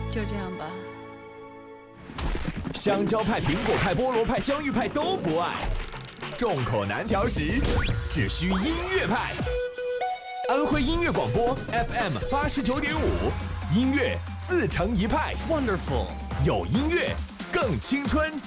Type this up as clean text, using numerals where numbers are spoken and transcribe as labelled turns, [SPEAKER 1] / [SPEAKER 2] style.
[SPEAKER 1] 就这样吧。
[SPEAKER 2] 香蕉派、苹果派、菠萝派、香芋派都不爱，众口难调时，只需音乐派。安徽音乐广播 FM 89.5，音乐自成一派。Wonderful， 有音乐更青春。